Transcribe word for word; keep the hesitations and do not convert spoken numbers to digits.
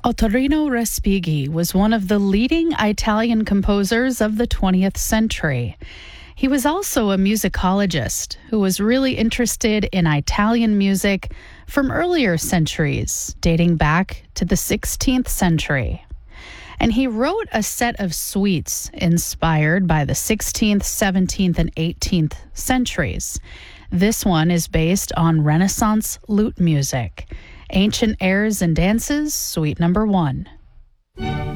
Ottorino Respighi was one of the leading Italian composers of the twentieth century. He was also a musicologist who was really interested in Italian music from earlier centuries, dating back to the sixteenth century. And he wrote a set of suites inspired by the sixteenth, seventeenth, and eighteenth centuries. This one is based on Renaissance lute music. Ancient Airs and Dances, Suite Number One.